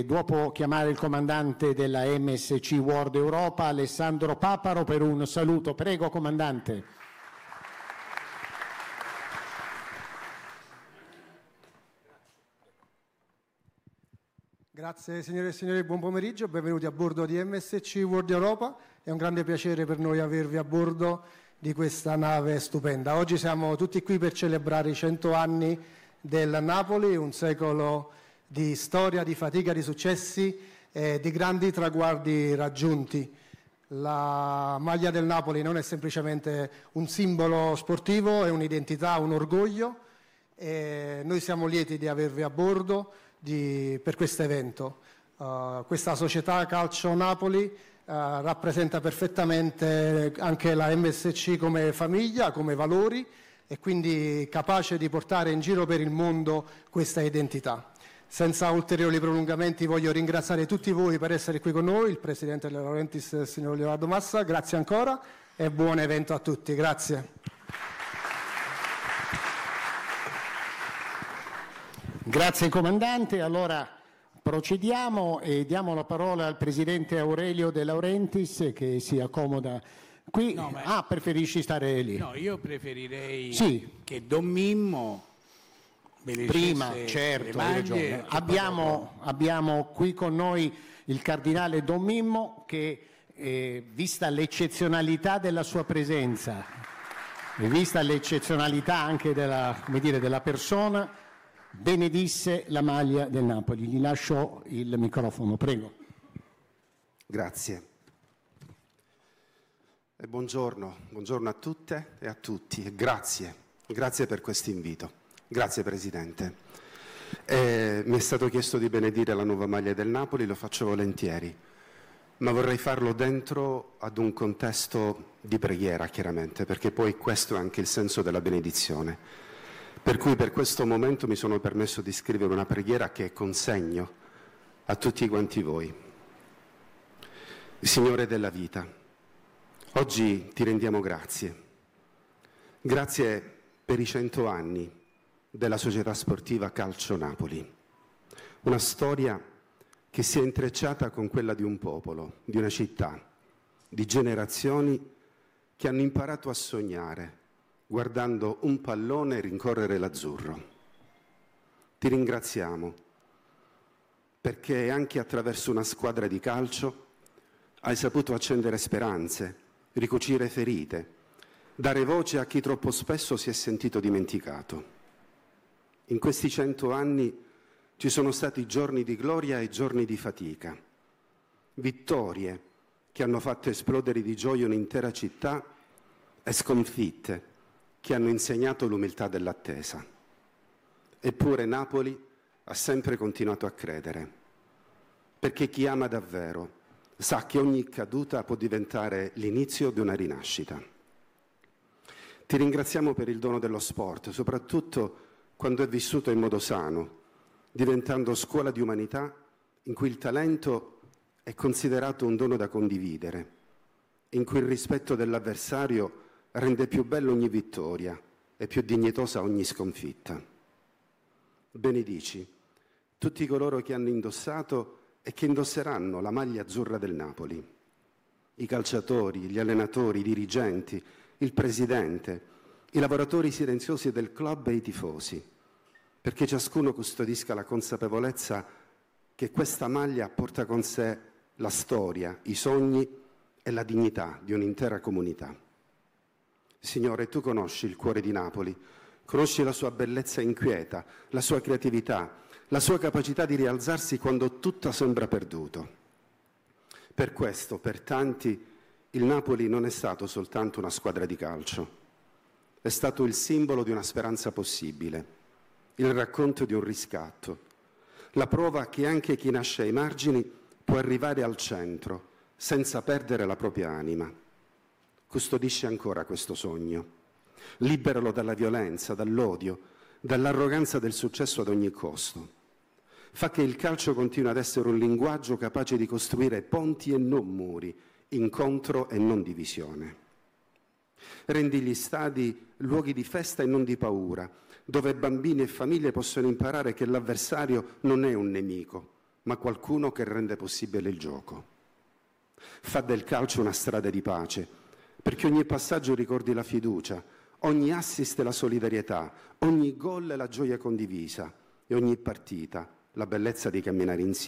Dopo chiamare il comandante della MSC World Europa, Alessandro Paparo, per un saluto. Prego, comandante. Grazie signore e signori, buon pomeriggio, benvenuti a bordo di MSC World Europa. È un grande piacere per noi avervi a bordo di questa nave stupenda. Oggi siamo tutti qui per celebrare i 100 anni del Napoli, un secolo di storia, di fatica, di successi e di grandi traguardi raggiunti. La maglia del Napoli non è semplicemente un simbolo sportivo, è un'identità, un orgoglio, e noi siamo lieti di avervi a bordo per questo evento. Questa società Calcio Napoli rappresenta perfettamente anche la MSC come famiglia, come valori, e quindi capace di portare in giro per il mondo questa identità. Senza ulteriori prolungamenti voglio ringraziare tutti voi per essere qui con noi, il Presidente della Laurentiis, signor Leonardo Massa, grazie ancora e buon evento a tutti. Grazie. Grazie Comandante. Allora procediamo e diamo la parola al Presidente Aurelio De Laurentiis che si accomoda qui. No, preferisci stare lì? No, io preferirei che Don Mimmo prima, certo, hai ragione. Abbiamo qui con noi il Cardinale Don Mimmo che, vista l'eccezionalità della sua presenza e vista l'eccezionalità anche della persona, benedisse la maglia del Napoli. Gli lascio il microfono, prego. Grazie. E buongiorno a tutte e a tutti e grazie per questo invito. Grazie Presidente. Mi è stato chiesto di benedire la nuova maglia del Napoli, lo faccio volentieri, ma vorrei farlo dentro ad un contesto di preghiera, chiaramente, perché poi questo è anche il senso della benedizione. Per cui per questo momento mi sono permesso di scrivere una preghiera che consegno a tutti quanti voi. Signore della vita, oggi ti rendiamo grazie. Grazie per i 100 anni della società sportiva Calcio Napoli. Una storia che si è intrecciata con quella di un popolo, di una città, di generazioni che hanno imparato a sognare guardando un pallone rincorrere l'azzurro. Ti ringraziamo perché anche attraverso una squadra di calcio hai saputo accendere speranze, ricucire ferite, dare voce a chi troppo spesso si è sentito dimenticato. In questi 100 anni ci sono stati giorni di gloria e giorni di fatica, vittorie che hanno fatto esplodere di gioia un'intera città e sconfitte che hanno insegnato l'umiltà dell'attesa. Eppure Napoli ha sempre continuato a credere, perché chi ama davvero sa che ogni caduta può diventare l'inizio di una rinascita. Ti ringraziamo per il dono dello sport, soprattutto quando è vissuto in modo sano, diventando scuola di umanità in cui il talento è considerato un dono da condividere, in cui il rispetto dell'avversario rende più bella ogni vittoria e più dignitosa ogni sconfitta. Benedici tutti coloro che hanno indossato e che indosseranno la maglia azzurra del Napoli, i calciatori, gli allenatori, i dirigenti, il presidente, i lavoratori silenziosi del club e i tifosi, perché ciascuno custodisca la consapevolezza che questa maglia porta con sé la storia, i sogni e la dignità di un'intera comunità. Signore, tu conosci il cuore di Napoli, conosci la sua bellezza inquieta, la sua creatività, la sua capacità di rialzarsi quando tutto sembra perduto. Per questo, per tanti, il Napoli non è stato soltanto una squadra di calcio, è stato il simbolo di una speranza possibile, il racconto di un riscatto, la prova che anche chi nasce ai margini può arrivare al centro senza perdere la propria anima. Custodisci ancora questo sogno, liberalo dalla violenza, dall'odio, dall'arroganza del successo ad ogni costo. Fa che il calcio continui ad essere un linguaggio capace di costruire ponti e non muri, incontro e non divisione. Rendi gli stadi luoghi di festa e non di paura, dove bambini e famiglie possono imparare che l'avversario non è un nemico, ma qualcuno che rende possibile il gioco. Fa del calcio una strada di pace, perché ogni passaggio ricordi la fiducia, ogni assist la solidarietà, ogni gol la gioia condivisa e ogni partita la bellezza di camminare insieme.